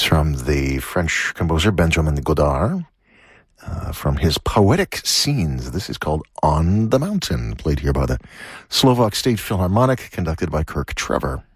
from the French composer Benjamin Godard, from his Poetic Scenes. This is called On the Mountain, played here by the Slovak State Philharmonic, conducted by Kirk Trevor.